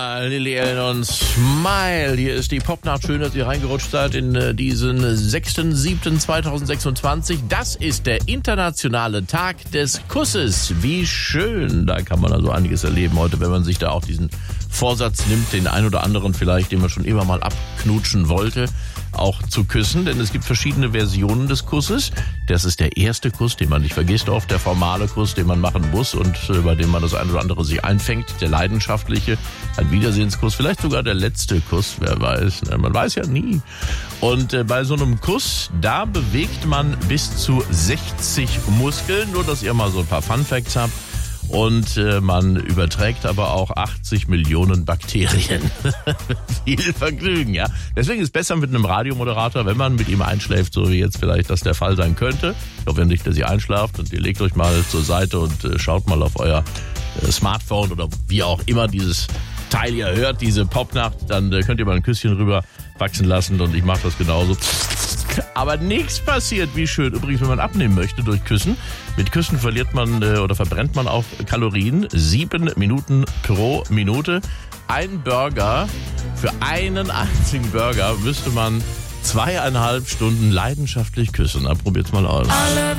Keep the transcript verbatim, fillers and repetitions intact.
Lily Allen und Smile. Hier ist die Popnacht. Schön, dass ihr reingerutscht seid in äh, diesen sechsten siebten zweitausendsechsundzwanzig. Das ist der internationale Tag des Kusses. Wie schön. Da kann man also einiges erleben heute, wenn man sich da auch diesen Vorsatz nimmt, den ein oder anderen vielleicht, den man schon immer mal abknutschen wollte, auch zu küssen. Denn es gibt verschiedene Versionen des Kusses. Das ist der erste Kuss, den man nicht vergisst oft, der formale Kuss, den man machen muss und äh, bei dem man das ein oder andere sich einfängt, der leidenschaftliche, ein Wiedersehenskuss, vielleicht sogar der letzte Kuss, wer weiß, man weiß ja nie. Und äh, bei so einem Kuss, da bewegt man bis zu sechzig Muskeln, nur dass ihr mal so ein paar Funfacts habt. Und äh, man überträgt aber auch achtzig Millionen Bakterien. Viel Vergnügen, ja. Deswegen ist es besser mit einem Radiomoderator, wenn man mit ihm einschläft, so wie jetzt vielleicht das der Fall sein könnte. Ich hoffe nicht, dass ihr einschlaft und ihr legt euch mal zur Seite und äh, schaut mal auf euer äh, Smartphone oder wie auch immer dieses Teil ihr hört, diese Popnacht. Dann äh, könnt ihr mal ein Küsschen rüber wachsen lassen und ich mache das genauso. Aber nichts passiert, wie schön. Übrigens, wenn man abnehmen möchte durch Küssen, mit Küssen verliert man äh, oder verbrennt man auch Kalorien. Sieben Minuten pro Minute. Ein Burger, für einen einzigen Burger müsste man zweieinhalb Stunden leidenschaftlich küssen. Na, probiert's mal aus.